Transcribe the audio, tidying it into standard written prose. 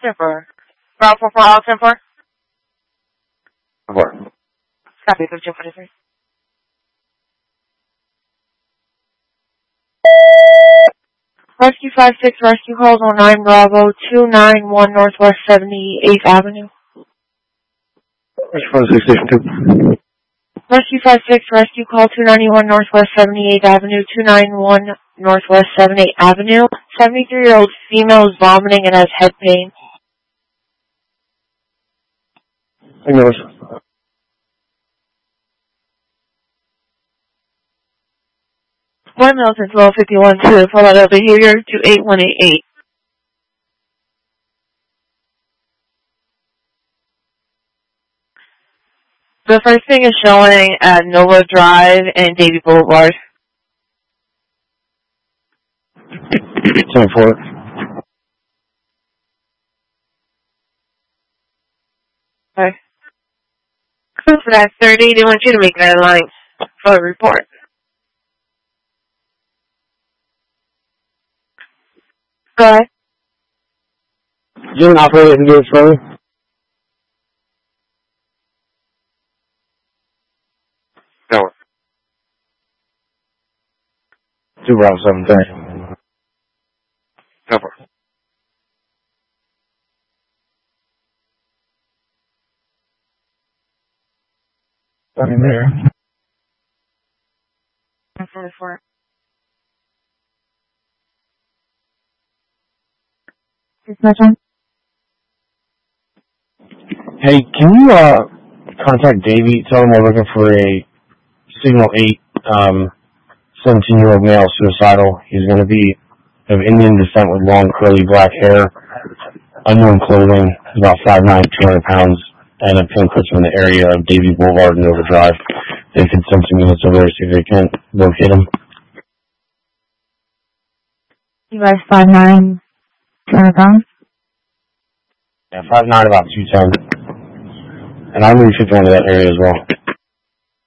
10-4. Bravo 4 all 10-4. 4. Copy 1543. Rescue 5-6, rescue calls 09 Bravo 291 Northwest 78th Avenue. Rescue 5-6, Station 2. Rescue 5-6, rescue call 291 Northwest 78th Avenue, 291 Northwest 78th Avenue. 73-year-old female is vomiting and has head pain. Ignores. One Milton 1251 to follow up behavior to 8188. The first thing is showing at Nova Drive and Davie Boulevard. 10-4. Okay. For that 30, they want you to make that line for the report. Go ahead. You an operator that can do it for me? No. 2 Bravo 7, thank you. Cover. Nothing there. 44. Hey, can you contact Davey? Tell him we're looking for a Signal 8 17-year-old male suicidal. He's going to be of Indian descent with long curly black hair, unknown clothing, about 5'9", 200 pounds, and a pinprint from the area of Davie Boulevard and Nova Drive. They could send some units over there to see if they can locate him. You guys 5'9", 200 pounds? Yeah, 5'9", about 210. And I'm really fit into that area as well.